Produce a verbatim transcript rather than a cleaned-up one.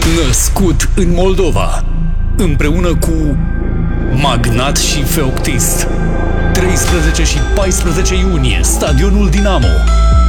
Născut în Moldova, împreună cu Magnat și Feoctist. treisprezece și paisprezece iunie, Stadionul Dinamo.